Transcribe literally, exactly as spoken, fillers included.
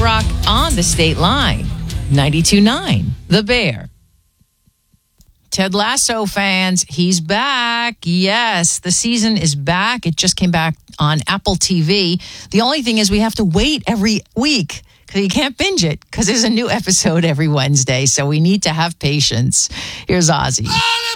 Rock on the State Line. ninety-two point nine The Bear. Ted Lasso fans, he's back. Yes, the season is back. It just came back on Apple T V. The only thing is we have to wait every week because you can't binge it because there's a new episode every Wednesday. So we need to have patience. Here's Ozzy.